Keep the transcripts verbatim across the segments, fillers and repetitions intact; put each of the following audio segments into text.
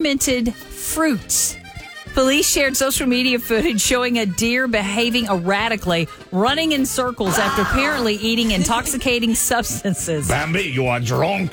fermented fruits. Police shared social media footage showing a deer behaving erratically, running in circles after apparently eating intoxicating substances. Bambi, you are drunk.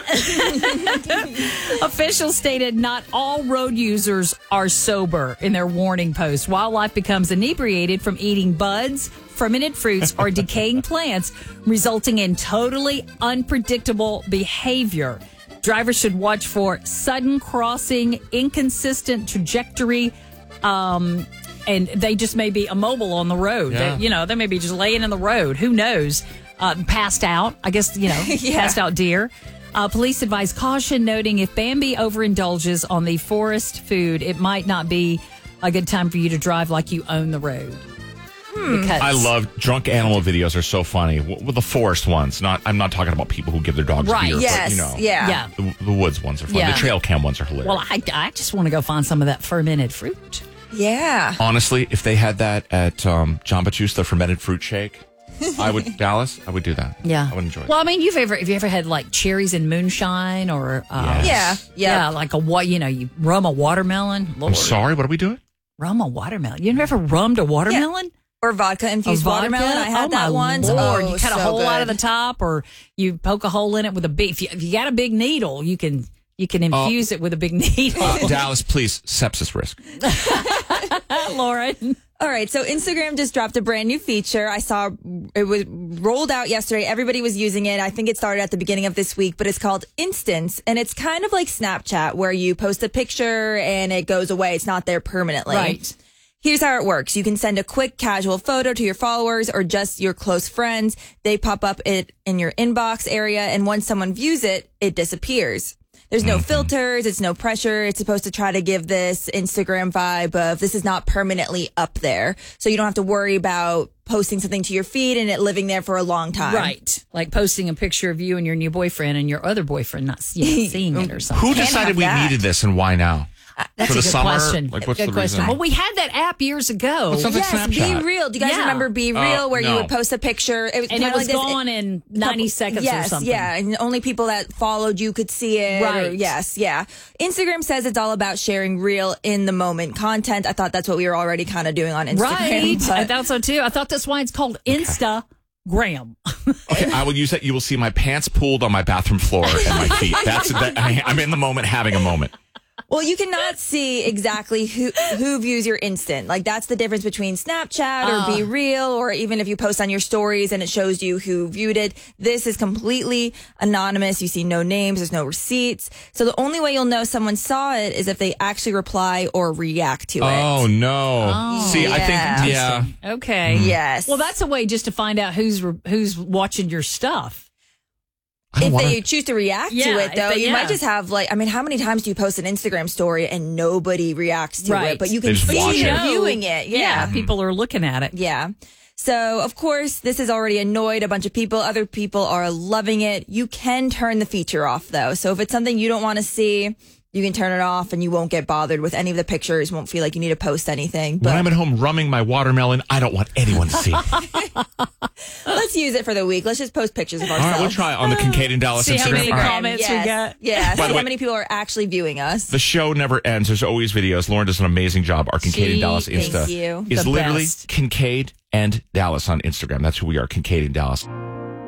Officials stated not all road users are sober in their warning post. Wildlife becomes inebriated from eating buds, fermented fruits, or decaying plants, resulting in totally unpredictable behavior. Drivers should watch for sudden crossing, inconsistent trajectory, Um, and they just may be immobile on the road. Yeah. They, you know, they may be just laying in the road. Who knows? Uh, passed out. I guess, you know, Yeah. passed out deer. Uh, police advise caution, noting if Bambi overindulges on the forest food, it might not be a good time for you to drive like you own the road. Because I love drunk animal videos. Are so funny. W- With the forest ones, not. I'm not talking about people who give their dogs Right. beer. Yes. But, you know, Yeah. Yeah. The, the woods ones are fun. Yeah. The trail cam ones are hilarious. Well, I, I just want to go find some of that fermented fruit. Yeah. Honestly, if they had that at um, Jamba Juice, the fermented fruit shake, I would, Dallas, I would do that. Yeah. I would enjoy it. Well, I mean, you've ever, have you ever had like cherries and moonshine or, uh, Yes. Yeah. Yeah. yeah, like a what, you know, you rum a watermelon? I'm Lord. sorry, what are we doing? Rum a watermelon. You never rummed a watermelon? Or vodka infused A vodka? watermelon. I had oh, that my once. Lord. Oh, you cut a so hole out of the good. top, or you poke a hole in it with a big. If you, if you got a big needle, you can you can infuse it with a big needle. Uh, Dallas, please, sepsis risk. Lauren. All right, so Instagram just dropped a brand new feature. I saw it was rolled out yesterday. Everybody was using it. I think it started at the beginning of this week, but it's called Instance, and it's kind of like Snapchat, where you post a picture and it goes away. It's not there permanently. Right. Here's how it works. You can send a quick casual photo to your followers or just your close friends. They pop up it in your inbox area, and once someone views it, it disappears. There's no filters. It's no pressure. It's supposed to try to give this Instagram vibe of this is not permanently up there. So you don't have to worry about posting something to your feed and it living there for a long time. Right. Like posting a picture of you and your new boyfriend and your other boyfriend not you know, seeing it or something. Who Can't decided have we that. needed this and why now? That's For a the good summer? question. Like, what's good the question. reason? Well, we had that app years ago. Well, sounds like Yes, Be Snapchat. Real. Do you guys Yeah. remember Be Real, Oh, where you no. would post a picture? It was and kinda it was like this- gone in ninety seconds yes, or something. Yeah, and only people that followed you could see it. or- Right. yes, yeah. Instagram says it's all about sharing real in the moment content. I thought that's what we were already kind of doing on Instagram. Right. but- I thought so too. I thought that's why it's called Instagram. Okay, I will use that. You will see my pants pulled on my bathroom floor and my feet. That's that. I, I'm in the moment, having a moment. Well, you cannot see exactly who who views your instant. Like, that's the difference between Snapchat or Uh. Be Real, or even if you post on your stories and it shows you who viewed it. This is completely anonymous. You see no names. There's no receipts. So the only way you'll know someone saw it is if they actually reply or react to it. Oh no! See, I yeah. think yeah. Okay. Yes. Well, that's a way just to find out who's re- who's watching your stuff. I don't If wanna- they choose to react Yeah, to it, if though, they- you yeah. might just have like, I mean, how many times do you post an Instagram story and nobody reacts to Right. it? But you They can just see watch you're it. viewing it. Yeah. people are looking at it. Yeah. So, of course, this has already annoyed a bunch of people. Other people are loving it. You can turn the feature off, though. So if it's something you don't want to see, you can turn it off and you won't get bothered with any of the pictures. Won't feel like you need to post anything. When I'm But at home rumming my watermelon, I don't want anyone to see. All let's use it for the week. Let's just post pictures of right, ourselves. we'll try it on the Kincaid and Dallas See how Instagram. many All right. comments we yes. got. Yeah. By See the how way- many people are actually viewing us. The show never ends. There's always videos. Lauren does an amazing job. Our Kincaid She- and Dallas thank Insta you. is The literally best. Kincaid and Dallas on Instagram. That's who we are, Kincaid and Dallas.